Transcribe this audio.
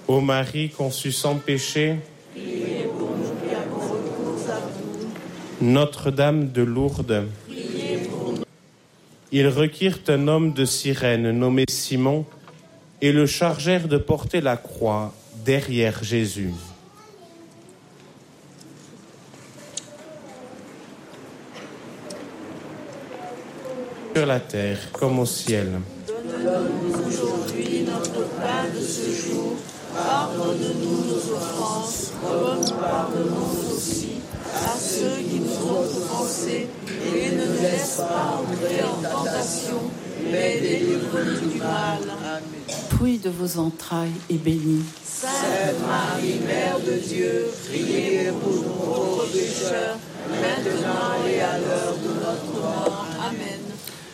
Ô Marie conçue sans péché, priez pour nous qui avons recours à vous. Notre-Dame de Lourdes, Priez pour nous. ils requirent un homme de Cyrène nommé Simon et le chargèrent de porter la croix derrière Jésus. Sur la terre comme au ciel. Donne-nous aujourd'hui notre pain de ce jour. Pardonne-nous nos offenses, comme nous pardonnons aussi à ceux qui nous ont offensés. Et ne nous laisse pas entrer en tentation, mais délivre-nous du mal. Amen. Fruit de vos entrailles est béni. Sainte Marie, Mère de Dieu, priez pour nous pauvres pécheurs, maintenant et à l'heure de notre mort.